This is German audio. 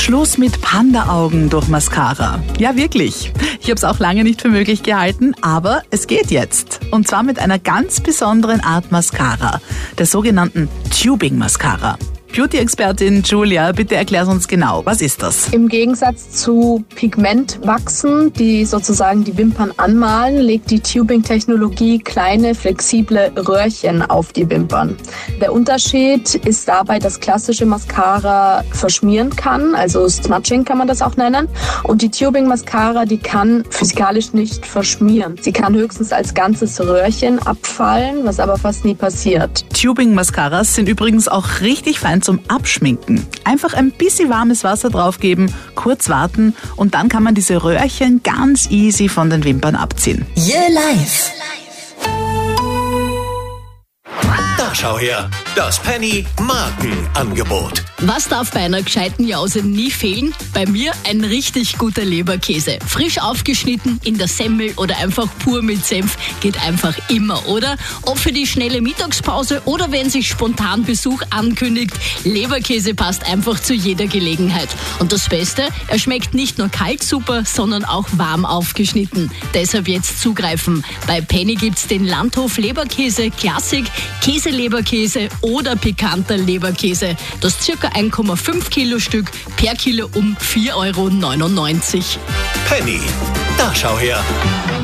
Schluss mit Panda-Augen durch Mascara. Ja, wirklich. Ich habe es auch lange nicht für möglich gehalten, aber es geht jetzt. Und zwar mit einer ganz besonderen Art Mascara, der sogenannten Tubing Mascara. Beauty-Expertin Julia, bitte erklär uns genau, was ist das? Im Gegensatz zu Pigmentwachsen, die sozusagen die Wimpern anmalen, legt die Tubing-Technologie kleine, flexible Röhrchen auf die Wimpern. Der Unterschied ist dabei, dass klassische Mascara verschmieren kann, also Smudging kann man das auch nennen. Und die Tubing-Mascara, die kann physikalisch nicht verschmieren. Sie kann höchstens als ganzes Röhrchen abfallen, was aber fast nie passiert. Tubing-Mascaras sind übrigens auch richtig fein zum Abschminken. Einfach ein bisschen warmes Wasser draufgeben, kurz warten und dann kann man diese Röhrchen ganz easy von den Wimpern abziehen. Yeah, live. Da schau her, das Penny Markenangebot. Was darf bei einer gescheiten Jause nie fehlen? Bei mir ein richtig guter Leberkäse. Frisch aufgeschnitten, in der Semmel oder einfach pur mit Senf. Geht einfach immer, oder? Ob für die schnelle Mittagspause oder wenn sich spontan Besuch ankündigt, Leberkäse passt einfach zu jeder Gelegenheit. Und das Beste, er schmeckt nicht nur kalt super, sondern auch warm aufgeschnitten. Deshalb jetzt zugreifen. Bei Penny gibt's den Landhof Leberkäse Klassik, Käseleberkäse oder pikanter Leberkäse. Das ca. 1,5 Kilo Stück per Kilo um 4,99 €. Penny, da schau her.